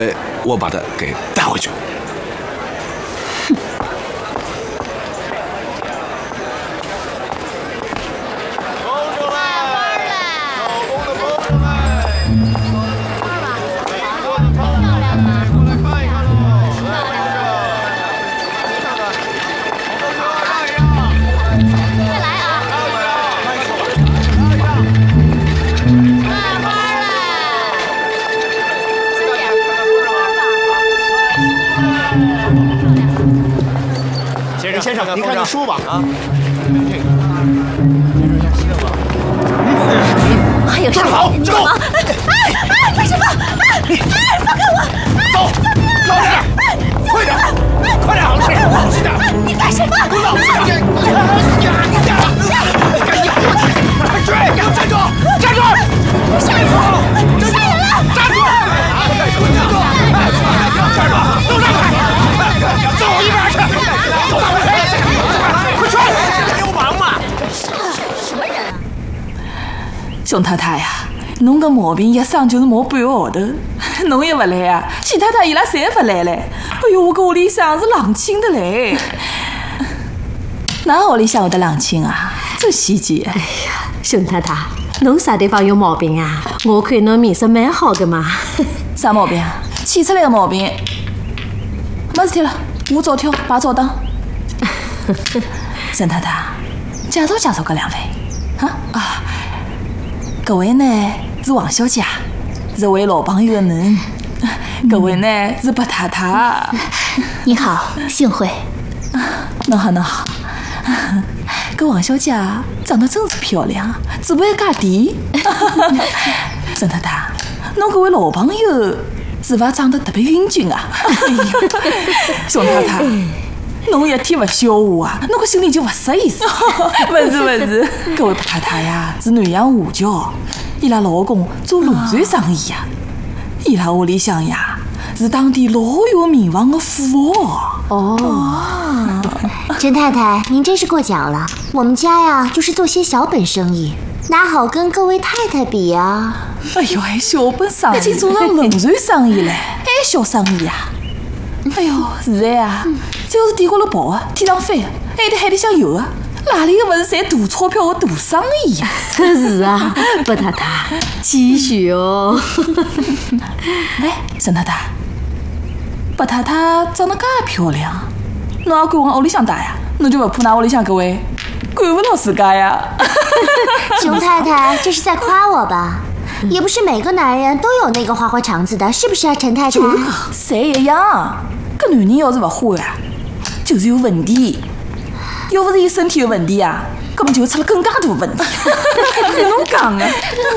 我把他给带回去。 先生，您看看书吧啊。 还有什么？ 走！ 为什么？放开我！ 走！老实点！快点！快点！老实点！ 你干什么？ 老实点！快追！站住！站住！ 杀人了！杀人了！ 站住！站住！站住！都让开！走一边去！走哪边去？快追！流氓嘛！ 什么人啊？ 熊太太呀，侬个毛病一生就是毛半个号头，侬一不来啊，喜太太伊拉侪不来嘞。哎哟，我个屋里向是冷清的嘞。哪屋里向会得冷清啊？真稀奇！ 哎呀，熊太太，侬啥地方有毛病啊？我看侬面色蛮好的嘛。 啥毛病啊？气出来的毛病。没事体了，我早跳，摆早档。沈太太，介绍介绍搿两位。搿位呢是王小姐，是位老朋友的囡。搿位呢是白太太。 你好，幸会。 侬好，侬好。搿王小姐长得真是漂亮，嘴巴还介甜。沈太太，侬搿位老朋友是伐长得特别英俊啊？熊太太，侬一天勿笑我啊，侬搿心里就勿适意思。勿是，搿位白太太呀是南洋华侨，伊拉老公做轮船生意呀，伊拉屋里向呀是当地老有名望的富豪。 哦，陈太太，您真是过奖了。我们家呀就是做些小本生意，哪好跟各位太太比呀？ 哎呦，还小本生意，已经做上轮船生意了，还小生意呀？哎呦，现在啊，就是地高头跑啊，天上飞啊，还得海里向游啊，哪里个不是赚大钞票的大生意呀？ 是啊，白太太，谦虚哦。 哎，沈太太，白太太长得介漂亮，侬也敢往屋里向带呀？侬就不怕㑚屋里向各位管不牢自家呀？ 熊太太，这是在夸我吧？也不是每个男人都有那个花花肠子的，是不是啊，陈太太？ 谁一样？搿男人要是勿花呀，就是有问题。要不是伊身体有问题啊，根本就出了更加大问题。看侬讲的。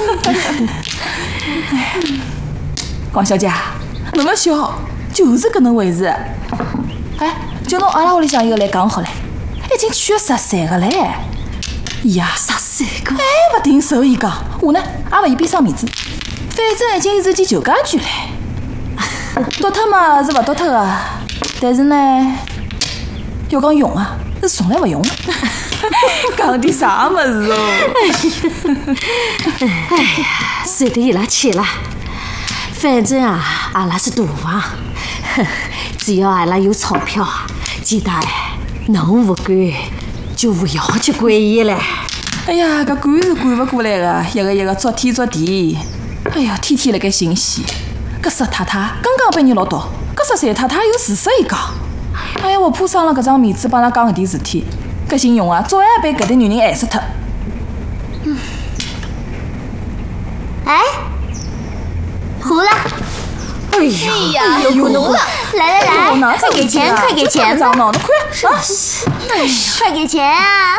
王小姐，侬勿笑，就是搿能回事。哎，叫侬阿拉屋里向一个来讲好了，已经娶了13个嘞。呀，13个？哎，勿定手伊讲，我呢也勿嫌边上面子，反正已经是件旧家具了。丢脱嘛是勿丢脱个，但是呢，要讲用啊，是从来勿用。讲点啥物事哦？ 哎呀，随得伊拉去了。反正啊，阿拉是大房，只要阿拉有钞票，记得侬不管，就不要去管伊了。 哎呀，搿管是管勿过来个，一个捉天捉地。哎呀，天天辣盖寻死。搿石太太刚刚被人落刀，搿石三太太又自一讲。哎呀，我怕伤了搿张面子，帮㑚讲搿点事体，搿信用啊，早晚被搿对女人害死脱。 哎，糊了！哎呀，有糊了！来，快给钱，快给钱！ 脏闹的，快啊！ 快给钱啊！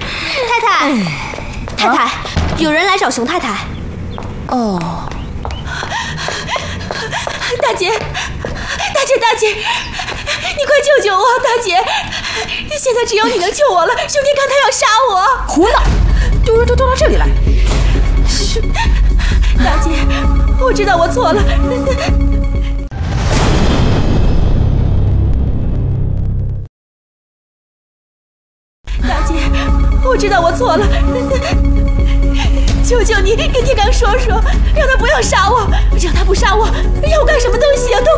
太太，有人来找熊太太。 哦， 大姐，你快救救我！大姐，现在只有你能救我了。熊天干他要杀我！ 胡闹！都到这里来！ 大姐，我知道我错了。大姐，我知道我错了。 求求你跟铁刚说说，让他不要杀我，只要他不杀我，让我干什么都行，都